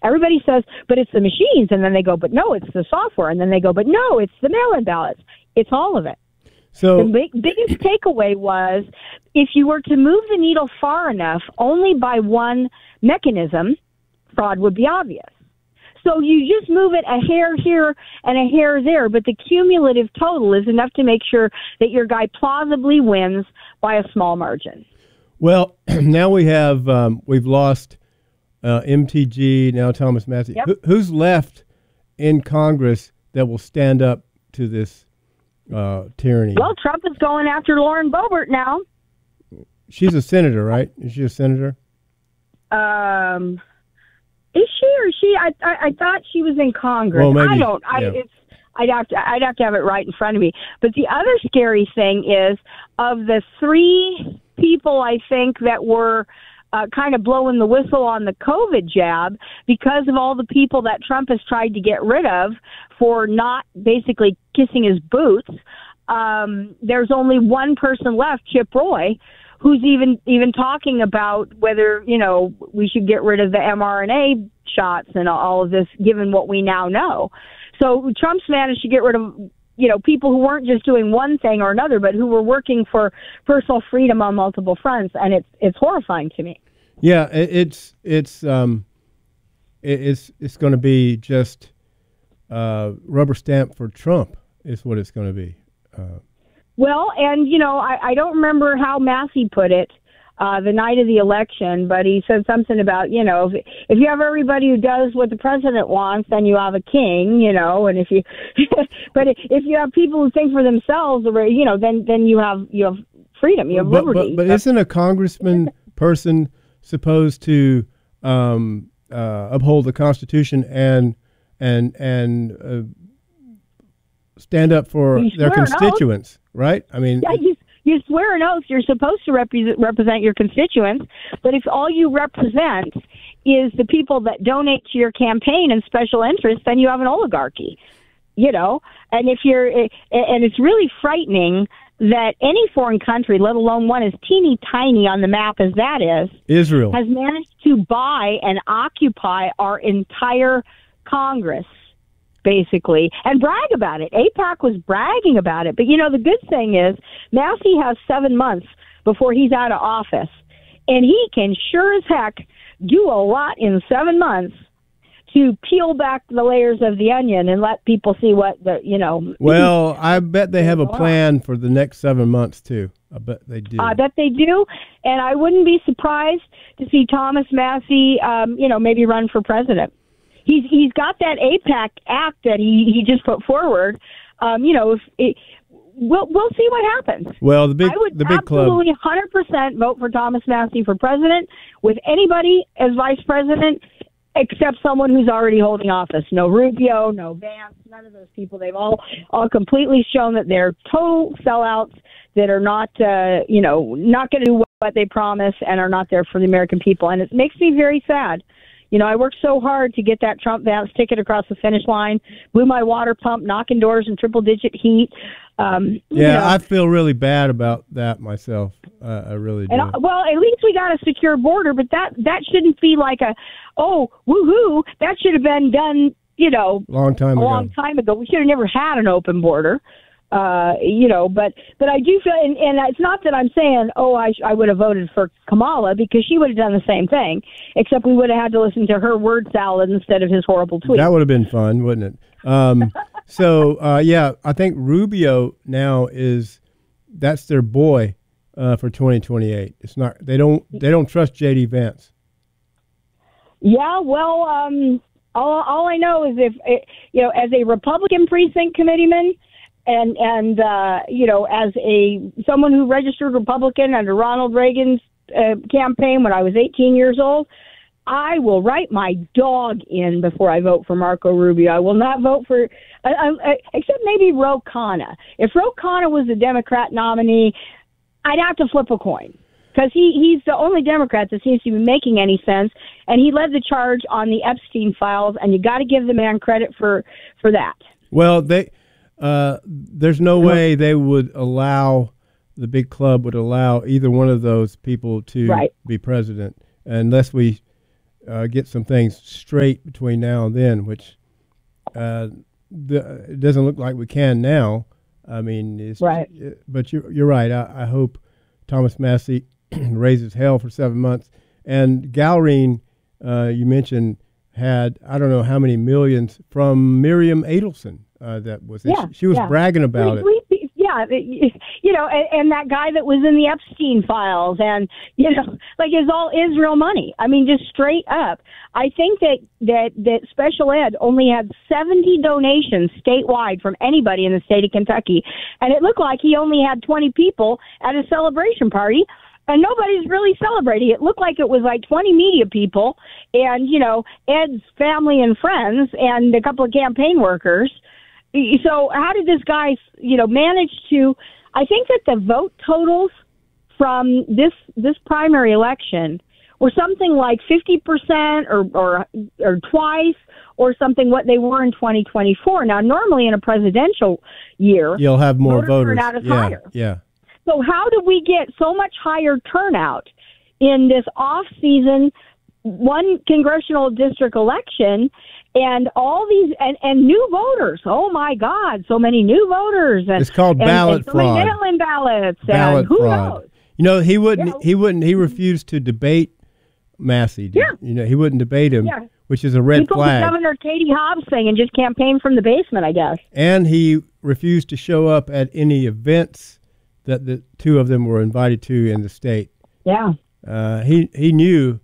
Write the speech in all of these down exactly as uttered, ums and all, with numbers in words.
Everybody says, but it's the machines. And then they go, but no, it's the software. And then they go, but no, it's the mail-in ballots. It's all of it. So the big, biggest takeaway was if you were to move the needle far enough, only by one mechanism, fraud would be obvious. So you just move it a hair here and a hair there, but the cumulative total is enough to make sure that your guy plausibly wins by a small margin. Well, now we have um, we've lost uh, M T G, now Thomas Massie. Yep. Who, who's left in Congress that will stand up to this uh, tyranny? Well, Trump is going after Lauren Boebert now. She's a senator, right? Is she a senator? Um, is she or she? I I, I thought she was in Congress. Well, maybe, I don't. I yeah. it's. I'd have to. I'd have to have it right in front of me. But the other scary thing is, of the three people, I think that were uh, kind of blowing the whistle on the COVID jab, because of all the people that Trump has tried to get rid of for not basically kissing his boots. Um, there's only one person left, Chip Roy, who's even even talking about whether, you know, we should get rid of the mRNA shots and all of this, given what we now know. So Trump's managed to get rid of, you know, people who weren't just doing one thing or another, but who were working for personal freedom on multiple fronts, and it's it's horrifying to me. Yeah, it, it's it's um, it, it's it's going to be just uh, rubber stamp for Trump is what it's going to be. Uh, Well, and, you know, I, I don't remember how Massey put it uh, the night of the election, but he said something about, you know, if, if you have everybody who does what the president wants, then you have a king, you know, and if you, but if you have people who think for themselves, or, you know, then, then you have, you have freedom, you have but, liberty. But, but isn't a congressman person supposed to um, uh, uphold the Constitution and, and, and, uh, stand up for You their swear an constituents, right? I mean, Yeah, you, you swear an oath. You're supposed to represent, represent your constituents, but if all you represent is the people that donate to your campaign and special interests, then you have an oligarchy, you know? And if you're, and it's really frightening that any foreign country, let alone one as teeny tiny on the map as that is, Israel has managed to buy and occupy our entire Congress, basically, and brag about it. AIPAC was bragging about it. But, you know, the good thing is Massey has seven months before he's out of office, and he can sure as heck do a lot in seven months to peel back the layers of the onion and let people see what the, you know. Well, I bet they have a plan for the next seven months, too. I bet they do. I bet they do, and I wouldn't be surprised to see Thomas Massey, um, you know, maybe run for president. He's he's got that AIPAC act that he, he just put forward. Um, you know, if it, we'll we'll see what happens. Well, the big I would the big club. absolutely one hundred percent vote for Thomas Massey for president with anybody as vice president, except someone who's already holding office. No Rubio, no Vance, none of those people. They've all all completely shown that they're total sellouts that are not uh, you know not going to do what they promise and are not there for the American people. And it makes me very sad. You know, I worked so hard to get that Trump Vance ticket across the finish line, blew my water pump, knocking doors in triple-digit heat. Um, yeah, you know. I feel really bad about that myself. Uh, I really do. And, well, at least we got a secure border, but that, that shouldn't be like a, oh, woohoo, that should have been done, you know, long time a ago. long time ago. We should have never had an open border. Uh, you know, but but I do feel, and, and it's not that I'm saying, oh, I I would have voted for Kamala, because she would have done the same thing, except we would have had to listen to her word salad instead of his horrible tweets. That would have been fun, wouldn't it? Um, so uh, yeah, I think Rubio now is that's their boy uh, for twenty twenty-eight. It's not they don't they don't trust J D Vance. Yeah, well, um, all all I know is if you know, as a Republican precinct committeeman. And, and uh, you know, as a someone who registered Republican under Ronald Reagan's uh, campaign when I was eighteen years old, I will write my dog in before I vote for Marco Rubio. I will not vote for, uh, uh, except maybe Ro Khanna. If Ro Khanna was the Democrat nominee, I'd have to flip a coin. Because he, he's the only Democrat that seems to be making any sense, and he led the charge on the Epstein files, and you got to give the man credit for, for that. Well, they... Uh, there's no way they would allow, the big club would allow either one of those people to right. be president unless we uh, get some things straight between now and then, which uh, the, it doesn't look like we can now. I mean, it's, right. But you're, you're right. I, I hope Thomas Massie raises hell for seven months. And Galreen, uh, you mentioned, had, I don't know how many millions from Miriam Adelson. Uh, that was yeah, she, she was yeah. bragging about we, it. We, yeah, you know, and, and that guy that was in the Epstein files, and you know, like it's all Israel money. I mean, just straight up. I think that that that special ed only had seventy donations statewide from anybody in the state of Kentucky, and it looked like he only had twenty people at a celebration party. And nobody's really celebrating. It looked like it was like twenty media people and, you know, Ed's family and friends and a couple of campaign workers. So how did this guy, you know, manage to, I think that the vote totals from this this primary election were something like fifty percent or, or, or twice or something what they were in twenty twenty-four. Now, normally in a presidential year, you'll have more voter voters. turnout is yeah, higher. yeah. So how do we get so much higher turnout in this off-season one congressional district election and all these and, and new voters? Oh my God, so many new voters! And it's called and, ballot and so fraud. Many mail-in ballots. Ballot and who fraud. knows? You know, he wouldn't. Yeah. He wouldn't. He refused to debate Massie. Did, Yeah. You know, he wouldn't debate him, Yeah. which is a red he pulled flag. the Governor Katie Hobbs thing and just campaigned from the basement, I guess. And he refused to show up at any events that the two of them were invited to in the state. Yeah. Uh, he he knew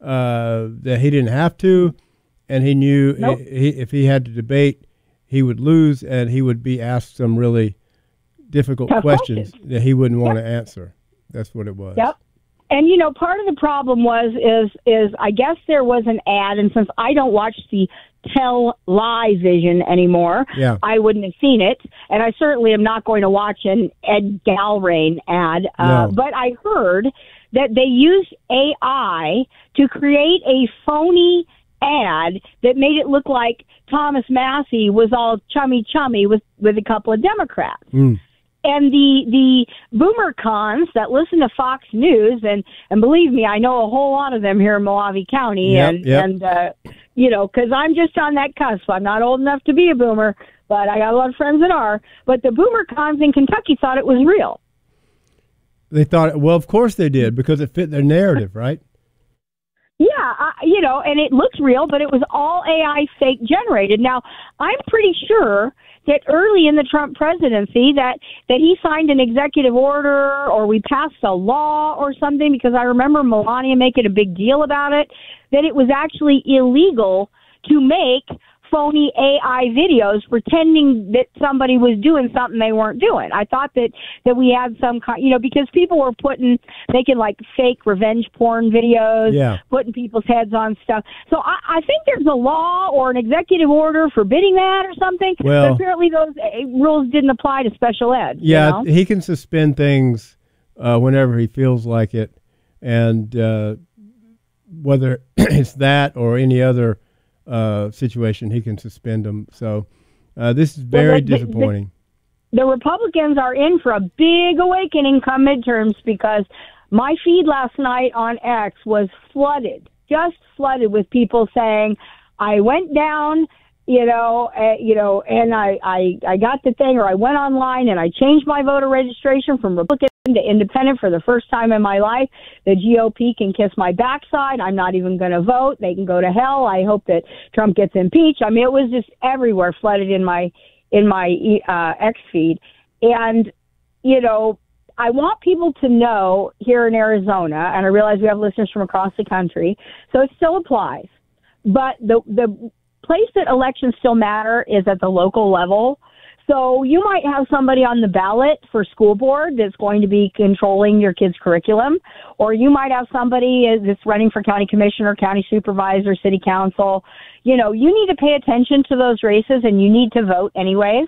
uh, that he didn't have to, and he knew Nope. he, if he had to debate, he would lose, and he would be asked some really difficult Tough questions, questions. that he wouldn't want Yep. to answer. That's what it was. Yep. And you know, part of the problem was is is I guess there was an ad, and since I don't watch the Tell Lie Vision anymore, Yeah. I wouldn't have seen it, and I certainly am not going to watch an Ed Galrain ad. Uh, No. But I heard that they used A I to create a phony ad that made it look like Thomas Massie was all chummy chummy with with a couple of Democrats. Mm. And the the boomer cons that listen to Fox News, and, and believe me, I know a whole lot of them here in Mojave County, Yep, and yep. and uh, you know, because I'm just on that cusp. I'm not old enough to be a boomer, but I got a lot of friends that are. But the boomer cons in Kentucky thought it was real. They thought, well, of course they did, because it fit their narrative, right? Yeah, I, you know, and it looks real, but it was all A I fake generated. Now, I'm pretty sure that early in the Trump presidency that, that he signed an executive order or we passed a law or something, because I remember Melania making a big deal about it, that it was actually illegal to make phony A I videos pretending that somebody was doing something they weren't doing. I thought that, that we had some kind, you know, because people were putting, making like fake revenge porn videos, Yeah. putting people's heads on stuff. So I, I think there's a law or an executive order forbidding that or something. Well- but apparently those uh, rules didn't apply to special ed. Yeah, You know? he can suspend things uh, whenever he feels like it, and uh, whether it's that or any other uh, situation, he can suspend them. So uh, this is very Well, the- the- disappointing. The Republicans are in for a big awakening come midterms, because my feed last night on X was flooded, just flooded with people saying, I went down, you know, uh, you know, and I, I, I got the thing, or I went online and I changed my voter registration from Republican to independent for the first time in my life. The G O P can kiss my backside. I'm not even going to vote. They can go to hell. I hope that Trump gets impeached. I mean, it was just everywhere, flooded in my in my uh, X feed. And, you know, I want people to know here in Arizona, and I realize we have listeners from across the country, so it still applies. But the the place that elections still matter is at the local level. So you might have somebody on the ballot for school board that's going to be controlling your kid's curriculum, or you might have somebody that's running for county commissioner, county supervisor, city council. You know, you need to pay attention to those races, and you need to vote anyways.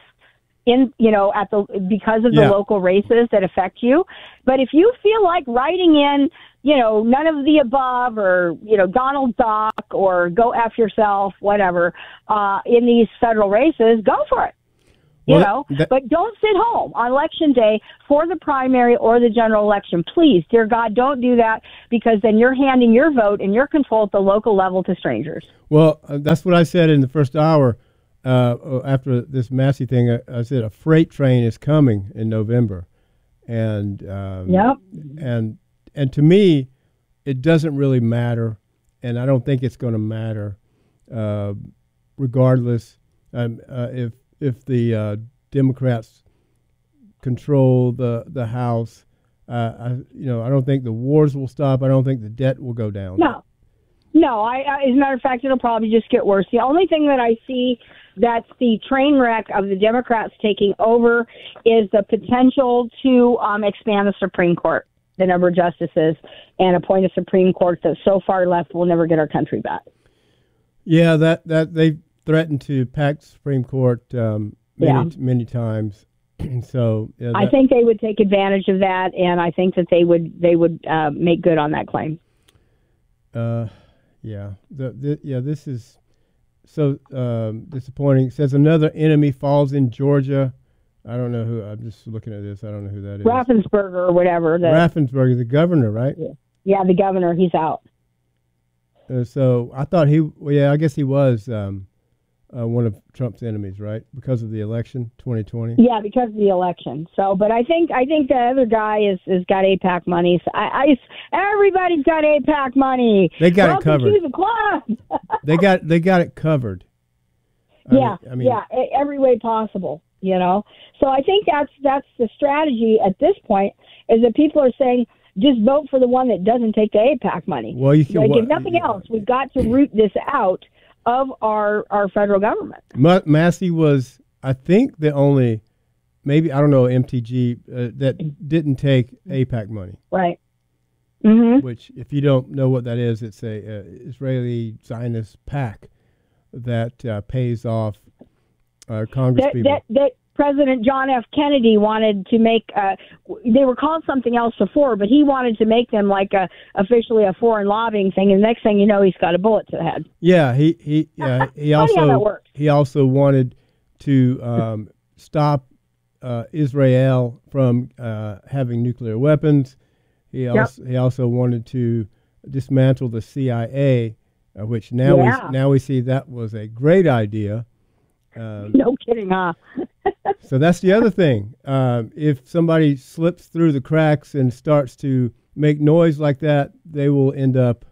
In you know at the because of the Yeah. local races that affect you. But if you feel like writing in, you know, none of the above, or you know, Donald Duck, or go F yourself, whatever, uh, in these federal races, go for it. You Well, know, that- but don't sit home on election day for the primary or the general election. Please, dear God, don't do that, because then you're handing your vote and your control at the local level to strangers. Well, uh, that's what I said in the first hour uh, after this Massey thing. I, I said a freight train is coming in November, and um, Yep. and and to me, it doesn't really matter, and I don't think it's going to matter, uh, regardless um, uh, if if the uh, Democrats control the the House. Uh, I, you know, I don't think the wars will stop. I don't think the debt will go down. No. No, I, I, as a matter of fact, it'll probably just get worse. The only thing that I see that's the train wreck of the Democrats taking over is the potential to um, expand the Supreme Court, the number of justices, and appoint a Supreme Court that's so far left we'll never get our country back. Yeah, that, that they threatened to pack the Supreme Court um, many Yeah. many times. so yeah, I that- think they would take advantage of that, and I think that they would they would uh, make good on that claim. Uh, yeah, the, the yeah this is so um, disappointing. It says another enemy falls in Georgia. I don't know who. I'm just looking at this. I don't know who that is. Raffensperger or whatever. The, Raffensperger, the governor, right? yeah, the governor. He's out. Uh, so I thought he. Well, yeah, I guess he was um, uh, one of Trump's enemies, right? Because of the election, twenty twenty. Yeah, because of the election. So, but I think I think the other guy is has got AIPAC money. So I, I everybody's got AIPAC money. They got Welcome it covered. to the club. They got they got it covered. I yeah, mean, I mean, yeah, e- every way possible. You know, so I think that's that's the strategy at this point, is that people are saying just vote for the one that doesn't take the AIPAC money. Well, you can. Like, wa- if nothing else, we've got to root this out of our our federal government. Ma- Massey was, I think, the only, maybe I don't know, M T G uh, that didn't take AIPAC money. Right. Mm-hmm. Which, if you don't know what that is, it's a uh, Israeli Zionist PAC that uh, pays off uh, Congress That, people. that that President John F. Kennedy wanted to make. Uh, they were called something else before, but he wanted to make them like a officially a foreign lobbying thing. And the next thing you know, he's got a bullet to the head. Yeah, he he yeah, he Funny how that also works. he also wanted to um, stop uh, Israel from uh, having nuclear weapons. He also he also wanted to dismantle the C I A, uh, which now Yeah. we now we see that was a great idea. Um, No kidding, huh? so that's the other thing. Um, if somebody slips through the cracks and starts to make noise like that, they will end up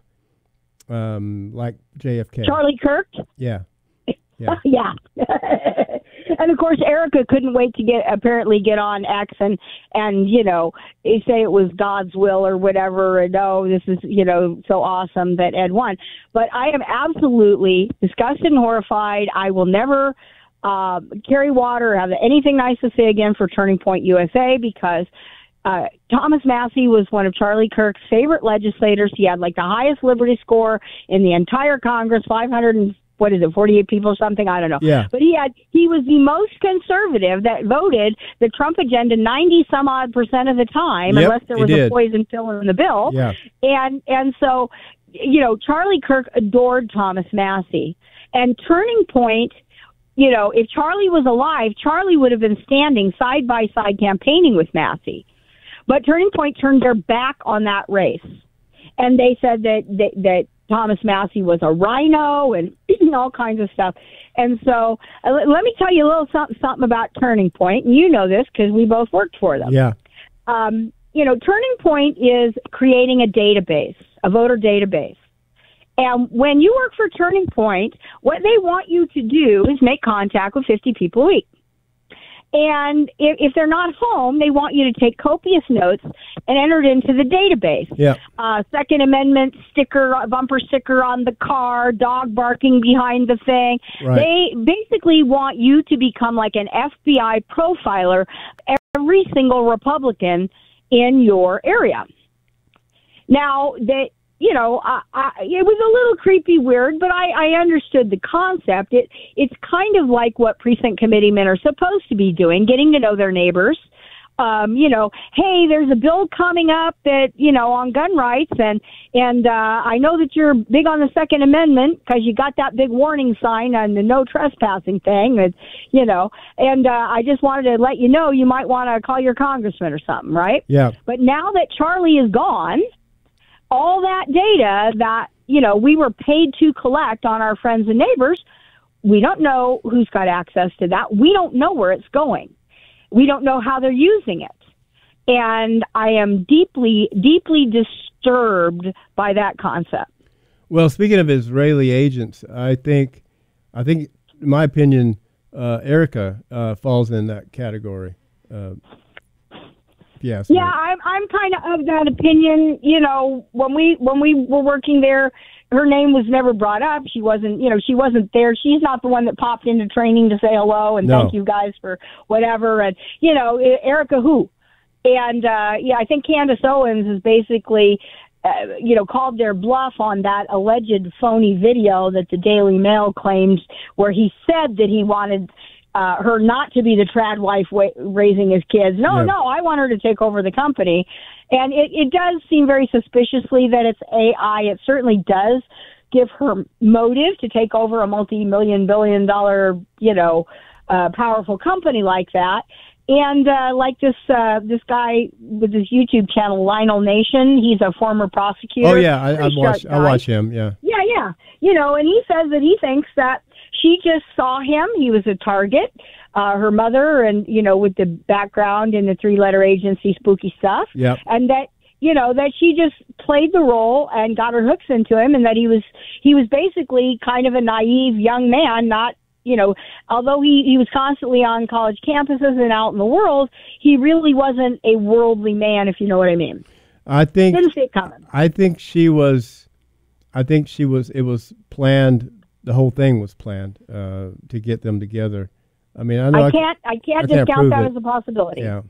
um, like J F K. Charlie Kirk. Yeah. Yeah. Yeah. And of course, Erica couldn't wait to get apparently get on X and and you know say it was God's will or whatever. And oh, this is you know so awesome that Ed won. But I am absolutely disgusted and horrified. I will never um, carry water or have anything nice to say again for Turning Point U S A, because uh, Thomas Massey was one of Charlie Kirk's favorite legislators. He had like the highest Liberty score in the entire Congress, five hundred and what is it, forty-eight people or something? I don't know. Yeah. But he had he was the most conservative that voted the Trump agenda ninety some odd percent of the time, Yep, unless there he was did. a poison pill in the bill. Yeah. And and so, you know, Charlie Kirk adored Thomas Massey. And Turning Point, you know, if Charlie was alive, Charlie would have been standing side by side campaigning with Massey. But Turning Point turned their back on that race. And they said that that, that Thomas Massey was a rhino and all kinds of stuff. And so uh, let let me tell you a little something, something about Turning Point. And you know this because we both worked for them. Yeah. Um, you know, Turning Point is creating a database, a voter database. And when you work for Turning Point, what they want you to do is make contact with fifty people a week. And if, if they're not home, they want you to take copious notes and enter it into the database. Yeah. Uh, Second Amendment sticker, bumper sticker on the car, dog barking behind the thing. Right. They basically want you to become like an F B I profiler every single Republican in your area. Now, they, you know, I, I, it was a little creepy, weird, but I, I understood the concept. It It's kind of like what precinct committeemen are supposed to be doing, getting to know their neighbors, um, you know, hey, there's a bill coming up that, you know, on gun rights, and and uh, I know that you're big on the Second Amendment because you got that big warning sign on the no trespassing thing, that, you know, and uh, I just wanted to let you know you might want to call your congressman or something, right? Yeah. But now that Charlie is gone, all that data that, you know, we were paid to collect on our friends and neighbors, we don't know who's got access to that. We don't know where it's going. We don't know how they're using it. And I am deeply, deeply disturbed by that concept. Well, speaking of Israeli agents, I think, I think, in my opinion, uh, Erica uh, falls in that category. Uh, yeah. Yeah, I'm, I'm kind of of that opinion. You know, when we when we were working there, her name was never brought up. She wasn't, you know, she wasn't there. She's not the one that popped into training to say hello and no. thank you guys for whatever. And, you know, Erica who? And, uh, yeah, I think Candace Owens is basically, uh, you know, called their bluff on that alleged phony video that the Daily Mail claims, where he said that he wanted uh, her not to be the trad wife wa- raising his kids. No, yeah. no, I want her to take over the company. And it, it does seem very suspiciously that it's A I. It certainly does give her motive to take over a multi-million, billion dollar, you know, uh, powerful company like that. And uh, like this uh, this guy with his YouTube channel, Lionel Nation, he's a former prosecutor. Oh, yeah, I, I watch I watch him, yeah. Yeah, yeah. You know, and he says that he thinks that she just saw him. He was a target. Uh, her mother, and, you know, with the background in the three-letter agency spooky stuff. Yep. And that, you know, that she just played the role and got her hooks into him, and that he was he was basically kind of a naive young man, not, you know, although he, he was constantly on college campuses and out in the world, he really wasn't a worldly man, if you know what I mean. I think Didn't see it coming. I think she was I think she was it was planned, the whole thing was planned uh, to get them together. I mean, I know I can't I can't I can't discount that it. as a possibility. Yeah.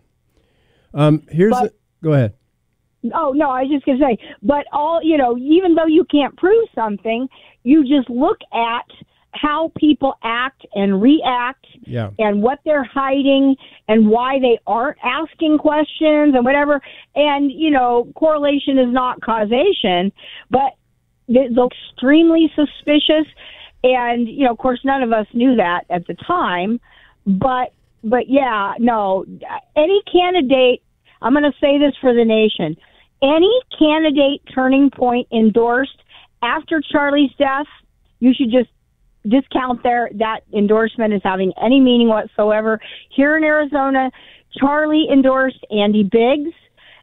Um here's But, the, go ahead. Oh, no, I was just going to say, but all, you know, even though you can't prove something, you just look at how people act and react, Yeah. and what they're hiding and why they aren't asking questions and whatever. And, you know, correlation is not causation, but they're extremely suspicious. And, you know, of course, none of us knew that at the time. But, but yeah, no, any candidate, I'm going to say this for the nation, any candidate Turning Point endorsed after Charlie's death, you should just discount their that endorsement as having any meaning whatsoever. Here in Arizona, Charlie endorsed Andy Biggs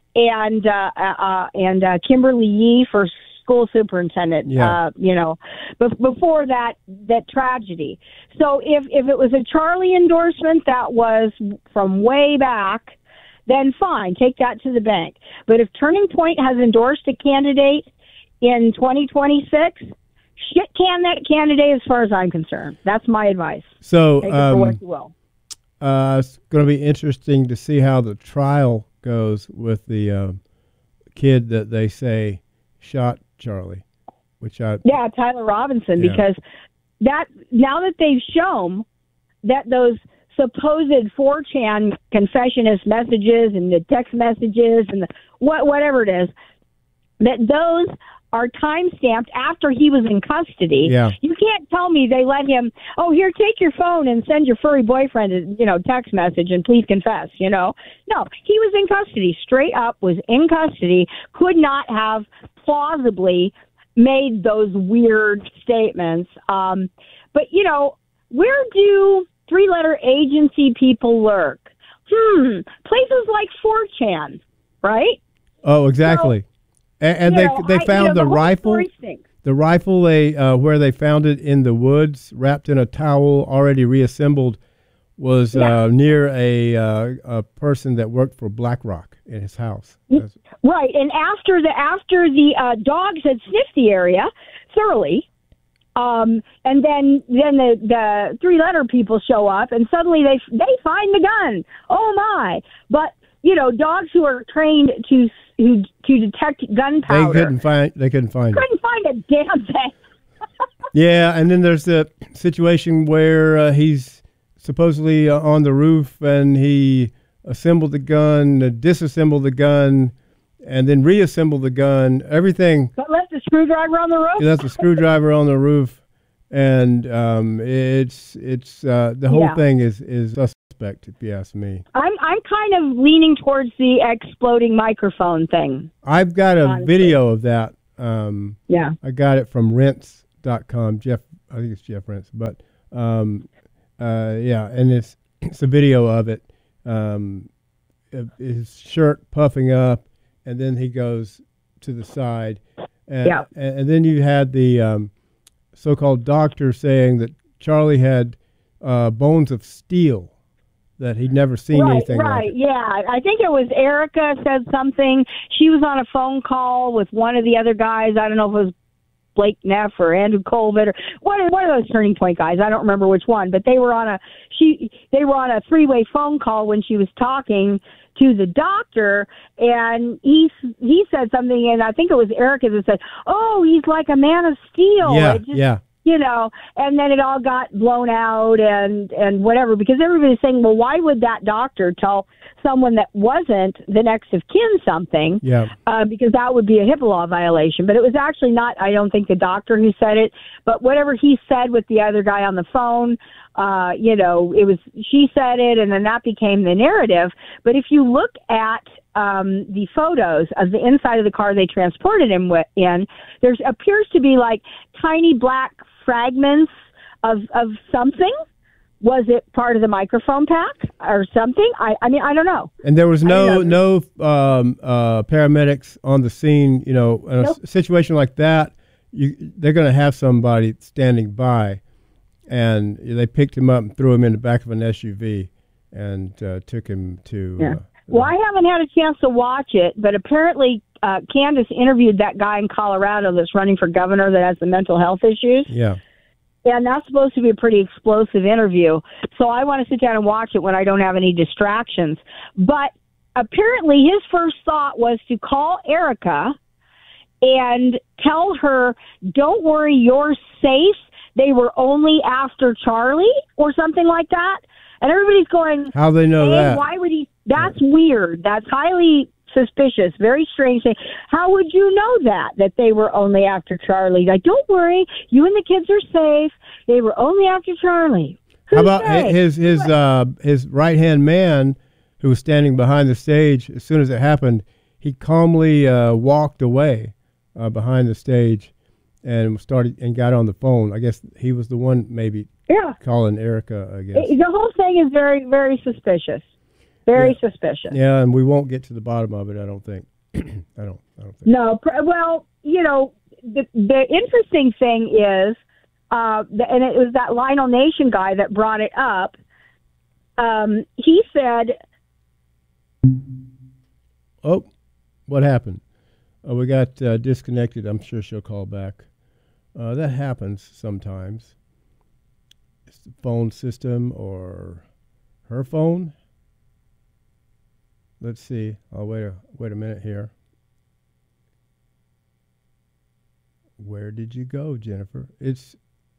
and uh, uh, and uh, Kimberly Yee for school superintendent. Yeah. Uh, you know, but before that that tragedy. So if if it was a Charlie endorsement that was from way back, then fine, take that to the bank. But if Turning Point has endorsed a candidate in twenty twenty-six, shit can that candidate as far as I'm concerned. That's my advice. So Take it um, for what you will. Uh, it's going to be interesting to see how the trial goes with the uh, kid that they say shot Charlie, which I Yeah, Tyler Robinson, Yeah. because that now that they've shown that those supposed four chan confessionist messages and the text messages and the what whatever it is, that those are time-stamped after he was in custody. Yeah. You can't tell me they let him, oh, here, take your phone and send your furry boyfriend a, you know, text message and please confess, you know. No, he was in custody, straight up was in custody, could not have plausibly made those weird statements. Um, but, you know, where do three-letter agency people lurk? Hmm, places like four chan, right? Oh, exactly. So, and and they know, they I, found you know, the, the rifle, the rifle they uh, where they found it in the woods, wrapped in a towel, already reassembled, was yeah. uh, near a uh, a person that worked for BlackRock in his house. That's, right, and after the after the uh, dogs had sniffed the area thoroughly, um, and then then the, the three letter people show up, and suddenly they they find the gun. Oh my! But you know, dogs who are trained to who to detect gunpowder. They couldn't find. They couldn't find. Couldn't it. find a damn thing. Yeah, and then there's the situation where uh, he's supposedly uh, on the roof and he assembled the gun, uh, disassembled the gun, and then reassembled the gun. Everything. But left the screwdriver on the roof. He left the screwdriver on the roof, and um, it's it's uh, the whole Yeah. thing is is suspect, if you ask me. I'm I'm kind of leaning towards the exploding microphone thing. I've got a Honestly. video of that. Um, Yeah. I got it from Rents dot com. Jeff, I think it's Jeff Rents, but um, uh, yeah, and it's it's a video of it. Um, of his shirt puffing up, and then he goes to the side, and Yeah. and, and then you had the um, so-called doctor saying that Charlie had uh, bones of steel, that he'd never seen Right, anything right, like it. yeah. I think it was Erica said something. She was on a phone call with one of the other guys. I don't know if it was Blake Neff or Andrew Colvin or one of, one of those Turning Point guys. I don't remember which one, but they were on a she they were on a three-way phone call when she was talking to the doctor, and he he said something, and I think it was Erica that said, "Oh, he's like a man of steel." Yeah, It just, yeah. You know, and then it all got blown out and and whatever, because everybody's saying, well, why would that doctor tell someone that wasn't the next of kin something? Yeah. Uh, because that would be a HIPAA law violation. But it was actually not, I don't think, the doctor who said it, but whatever he said with the other guy on the phone, uh, you know, it was, she said it, and then that became the narrative. But if you look at um, the photos of the inside of the car they transported him with, in, there appears to be like tiny black fragments of of something. Was it part of the microphone pack or something? I, I mean, I don't know. And there was I no don't no um, uh, paramedics on the scene. You know, in a Nope. s- situation like that, you they're going to have somebody standing by, and they picked him up and threw him in the back of an S U V and uh, took him to. Yeah. Uh, Well, I haven't had a chance to watch it, but apparently uh, Candace interviewed that guy in Colorado that's running for governor that has the mental health issues. yeah. And that's supposed to be a pretty explosive interview. So I want to sit down and watch it when I don't have any distractions. But apparently his first thought was to call Erica and tell her, don't worry, you're safe. They were only after Charlie or something like that. And everybody's going, How they know hey, that? why would he? That's weird. That's highly suspicious. Very strange thing. How would you know that, that they were only after Charlie? Like, don't worry, you and the kids are safe. They were only after Charlie. How Who's about hi- safe? his his uh, his right hand man, who was standing behind the stage as soon as it happened? He calmly uh, walked away uh, behind the stage and started and got on the phone. I guess he was the one maybe Yeah. calling Erica. I guess. It- the whole thing is very, very suspicious. Very suspicious. Yeah, and we won't get to the bottom of it. I don't think. I don't. I don't think. No, pr- well, you know, the the interesting thing is, uh, the, and it was that Lionel Nation guy that brought it up. Um, he said, Oh, what happened? Oh, we got uh, disconnected. I'm sure she'll call back. Uh, that happens sometimes. It's the phone system or her phone. Let's see. I'll wait a wait a minute here. Where did you go, Jennifer? It's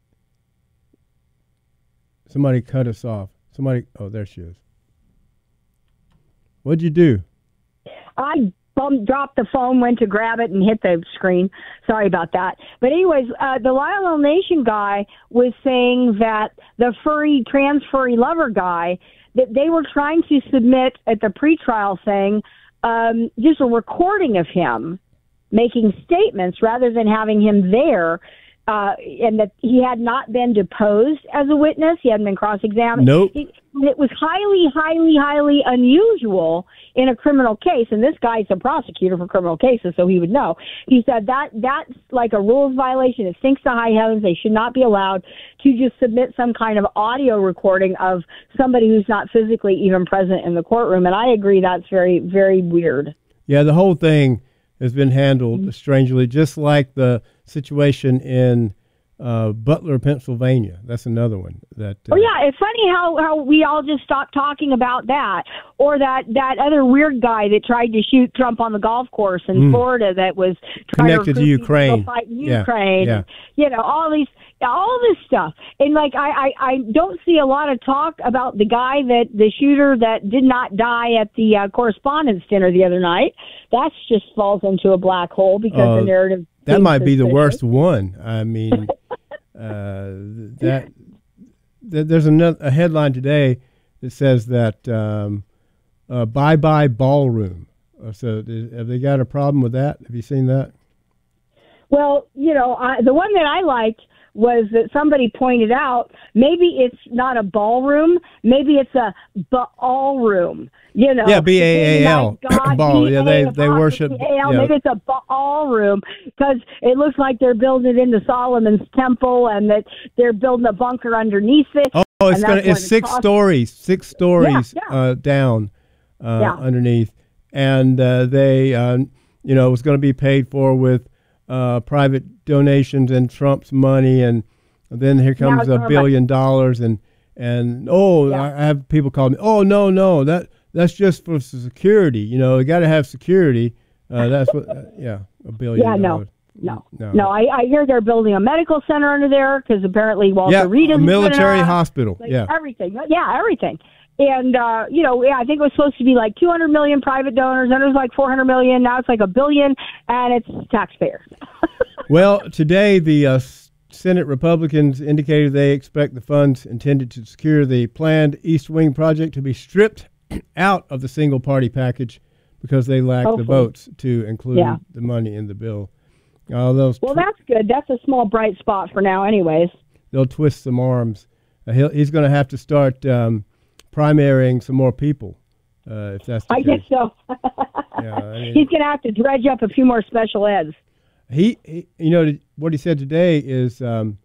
somebody cut us off. Somebody. Oh, there she is. What'd you do? I bum, dropped the phone, went to grab it, and hit the screen. Sorry about that. But anyways, uh, the Lionel Nation guy was saying that the furry, trans furry lover guy, that they were trying to submit at the pretrial thing um, just a recording of him making statements rather than having him there, uh, and that he had not been deposed as a witness. He hadn't been cross-examined. Nope. It, it was highly, highly, highly unusual in a criminal case, and this guy's a prosecutor for criminal cases, so he would know. He said that that's like a rules violation. It stinks to high heavens. They should not be allowed to just submit some kind of audio recording of somebody who's not physically even present in the courtroom, and I agree that's very, very weird. Yeah, the whole thing has been handled Mm-hmm. strangely, just like the situation in uh, Butler, Pennsylvania. That's another one. That. Uh, Oh yeah, it's funny how, how we all just stopped talking about that, or that, that other weird guy that tried to shoot Trump on the golf course in Mm. Florida that was trying Connected to recruit people Ukraine. to fight in Yeah, Ukraine. yeah. And, you know, all these all this stuff. And like I, I, I don't see a lot of talk about the guy that the shooter that did not die at the uh, correspondence dinner the other night. That just falls into a black hole because uh, the narrative. That might be the worst one. I mean, uh, that, that there's another a headline today that says that um, uh, bye bye ballroom. So have they got a problem with that? Have you seen that? Well, you know, I, the one that I liked was that somebody pointed out maybe it's not a ballroom, maybe it's a ballroom. You know, yeah, B A A L, ball. Yeah, they they worship. Yeah. Maybe it's a ballroom because it looks like they're building it into Solomon's temple and that they're building a bunker underneath it. Oh, it's gonna it's six costs. stories, six stories yeah, yeah. Uh, down uh, yeah. underneath, and uh, they, uh, you know, it was going to be paid for with. Uh, private donations and Trump's money, and then here comes a billion dollars, and and oh, yeah. I have people call me, oh no no that that's just for security, you know, you got to have security. Uh, that's what, uh, yeah, a billion. Yeah, dollars. no, no, no. no I, I hear they're building a medical center under there because apparently Walter yeah, Reed is a military hospital. Like yeah, everything. Yeah, everything. And, uh, you know, yeah, I think it was supposed to be like two hundred million private donors, then it was like four hundred million, now it's like a billion, and it's taxpayers. Well, today the uh, Senate Republicans indicated they expect the funds intended to secure the planned East Wing project to be stripped out of the single-party package because they lack Hopefully. the votes to include yeah. the money in the bill. Uh, those well, tw- that's good. That's a small bright spot for now anyways. They'll twist some arms. Uh, he'll, he's going to have to start... Um, primarying some more people, uh, if that's the I case. guess so. yeah, I mean, he's going to have to dredge up a few more special eds. He, he you know, what he said today is um,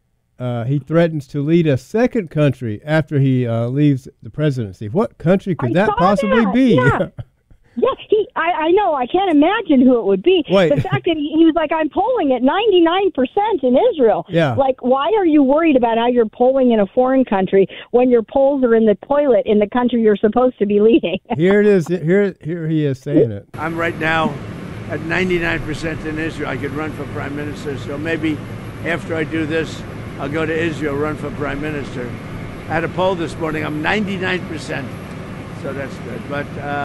uh, he threatens to lead a second country after he uh, leaves the presidency. What country could I that possibly that. be? Yeah. Yeah, he. I, I know. I can't imagine who it would be. Wait. The fact that he, he was like, I'm polling at ninety-nine percent in Israel. Yeah. Like, why are you worried about how you're polling in a foreign country when your polls are in the toilet in the country you're supposed to be leading? Here it is. Here, here he is saying it. I'm right now at ninety-nine percent in Israel. I could run for prime minister. So maybe after I do this, I'll go to Israel, run for prime minister. I had a poll this morning. I'm ninety-nine percent. So that's good. But... Uh,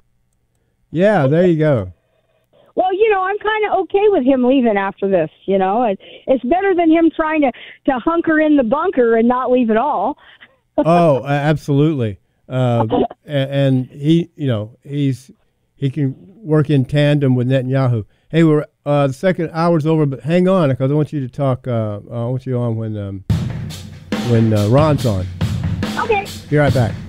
Yeah, there you go. Well, you know, I'm kind of okay with him leaving after this, you know. It, it's better than him trying to, to hunker in the bunker and not leave at all. Oh, absolutely. Uh, and, and he, you know, he's he can work in tandem with Netanyahu. Hey, we're uh, the second hour's over, but hang on because I want you to talk. Uh, I want you on when um, when uh, Ron's on. Okay. Be right back.